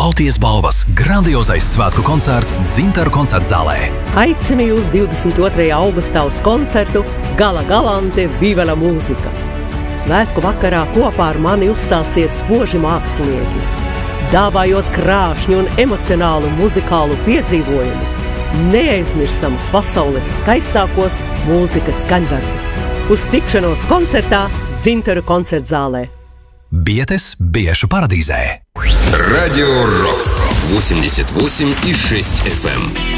Plauties balvas grandiozais svētku koncerts Dzintaru koncertzālē. Aicinu jūs 22. augustā uz koncertu Gala Galante Viva la mūzika. Svētku vakarā kopā ar mani uzstāsies spoži mākslinieki, dāvājot krāšņu un emocionālu muzikālu piedzīvojumu, neaizmirstamus pasaules skaistākos mūzikas skaņdarbus. Uz tikšanos koncertā Dzintaru koncertzālē. Bietes Biešu paradīzē. Радио Рокс 88,6 FM.